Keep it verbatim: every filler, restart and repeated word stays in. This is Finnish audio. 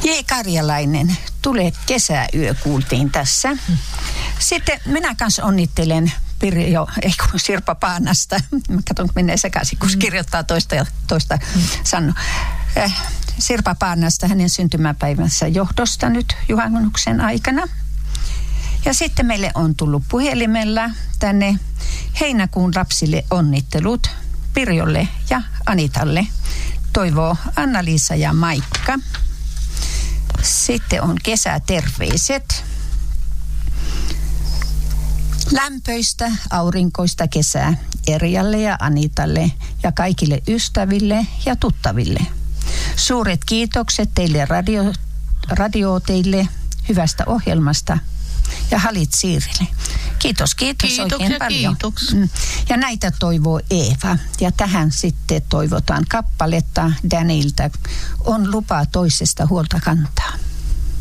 J. Karjalainen, tule kesäyö kuultiin tässä. Sitten minä kanssa onnittelen Pirjo, ei kun Sirpa Paanasta. Mä katson, kun menee sekaisin, kun kirjoittaa toista ja toista sanoo. Äh, Sirpa Paanasta hänen syntymäpäivänsä johdosta nyt juhannuksen aikana. Ja sitten meille on tullut puhelimella tänne heinäkuun lapsille onnittelut Pirjolle ja Anitalle. Toivoo Anna-Liisa ja Maikka. Sitten on kesäterveiset. Lämpöistä, aurinkoista kesää Erjalle ja Anitalle ja kaikille ystäville ja tuttaville. Suuret kiitokset teille radio, radio teille hyvästä ohjelmasta ja Halit Siirille. Kiitos, kiitos Kiitoksia, oikein paljon. Kiitos. Ja näitä toivoo Eeva. Ja tähän sitten toivotaan kappaletta Danilta. On lupa toisesta huolta kantaa.